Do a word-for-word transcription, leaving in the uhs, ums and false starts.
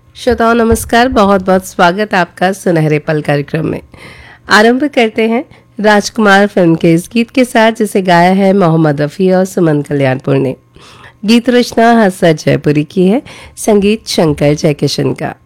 श्रोताओं नमस्कार, बहुत बहुत स्वागत आपका सुनहरे पल कार्यक्रम में। आरंभ करते हैं राजकुमार फिल्म के इस गीत के साथ, जिसे गाया है मोहम्मद रफ़ी और सुमन कल्याणपुर ने। गीत रचना हसरत जयपुरी की है, संगीत शंकर जयकिशन का।